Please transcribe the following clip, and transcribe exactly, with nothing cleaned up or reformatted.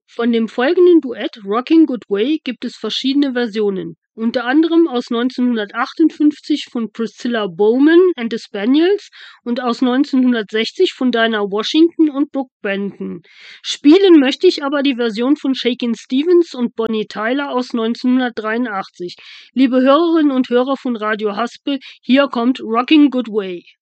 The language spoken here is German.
Von dem folgenden Duett „Rockin' Good Way“ gibt es verschiedene Versionen, unter anderem aus neunzehnhundertachtundfünfzig von Priscilla Bowman and the Spaniels und aus neunzehnhundertsechzig von Dinah Washington und Brook Benton. Spielen möchte ich aber die Version von Shakin' Stevens und Bonnie Tyler aus neunzehnhundertdreiundachtzig. Liebe Hörerinnen und Hörer von Radio Haspel, hier kommt „Rockin' Good Way“.